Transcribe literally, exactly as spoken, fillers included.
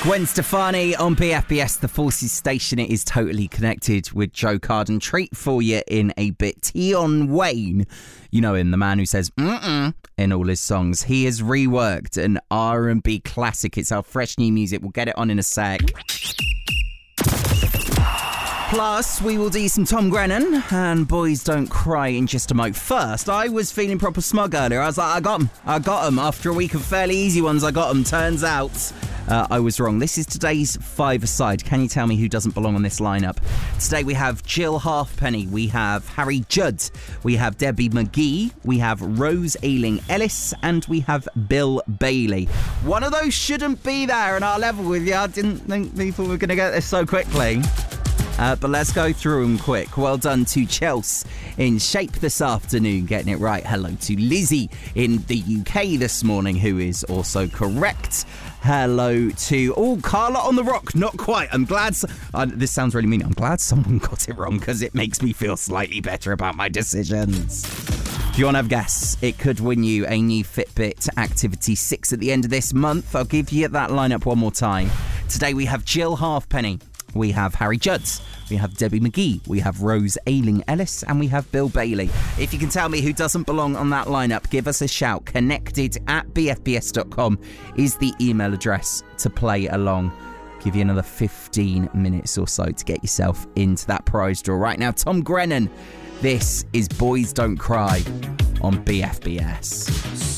Gwen Stefani on B F B S, the Forces station. It is totally connected with Joe Carden. Treat for you in a bit. Tion Wayne, you know him, the man who says mm-mm in all his songs. He has reworked an R and B classic. It's our fresh new music. We'll get it on in a sec. Plus, we will do some Tom Grennan and Boys Don't Cry in just a moment. First, I was feeling proper smug earlier. I was like, I got them. I got them. After a week of fairly easy ones, I got them. Turns out uh, I was wrong. This is today's five-a-side. Can you tell me who doesn't belong on this lineup? Today we have Jill Halfpenny. We have Harry Judd. We have Debbie McGee. We have Rose Ayling-Ellis. And we have Bill Bailey. One of those shouldn't be there in our level with you. I didn't think people were going to get this so quickly. Uh, but let's go through them quick. Well done to Chelsea in shape this afternoon, getting it right. Hello to Lizzie in the U K this morning, who is also correct. Hello to, oh, Carla on the rock. Not quite. I'm glad. So, uh, this sounds really mean. I'm glad someone got it wrong because it makes me feel slightly better about my decisions. If you want to have a guess, it could win you a new Fitbit Activity six at the end of this month. I'll give you that lineup one more time. Today we have Jill Halfpenny. We have Harry Judd, we have Debbie McGee, we have Rose Ayling-Ellis, and we have Bill Bailey. If you can tell me who doesn't belong on that lineup, give us a shout. Connected at b f b s dot com is the email address to play along. Give you another fifteen minutes or so to get yourself into that prize draw. Right now, Tom Grennan, this is Boys Don't Cry on B F B S.